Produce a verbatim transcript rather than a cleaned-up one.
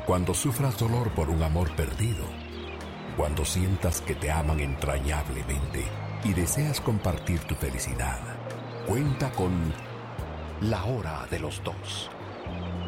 Cuando sufras dolor por un amor perdido, cuando sientas que te aman entrañablemente y deseas compartir tu felicidad, cuenta con La Hora de los Dos,